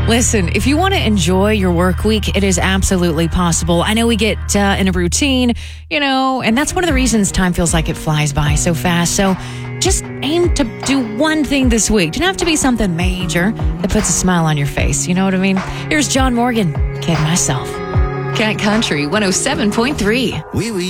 Listen, if you want to enjoy your work week, it is absolutely possible. I know we get in a routine, and that's one of the reasons time feels like it flies by so fast. So just aim to do one thing this week. Doesn't have to be something major that puts a smile on your face. You know what I mean? Here's John Morgan, Kid Myself. Cat Country 107.3.